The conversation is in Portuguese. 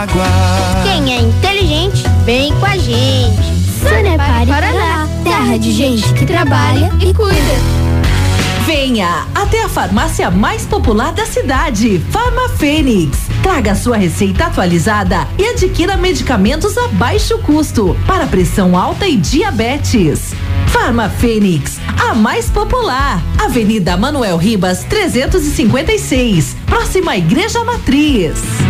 água. Quem é inteligente, vem com a gente. Sanepar Paraná, terra de gente que trabalha e cuida. Venha até a farmácia mais popular da cidade, Farma Fênix. Traga sua receita atualizada e adquira medicamentos a baixo custo para pressão alta e diabetes. Farma Fênix, a mais popular. Avenida Manuel Ribas 356, próxima à Igreja Matriz.